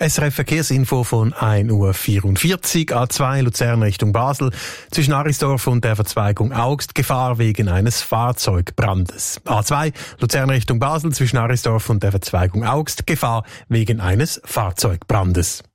SRF Verkehrsinfo von 1:44 Uhr, A2 Luzern Richtung Basel, zwischen Arisdorf und der Verzweigung Augst, Gefahr wegen eines Fahrzeugbrandes. A2 Luzern Richtung Basel, zwischen Arisdorf und der Verzweigung Augst, Gefahr wegen eines Fahrzeugbrandes.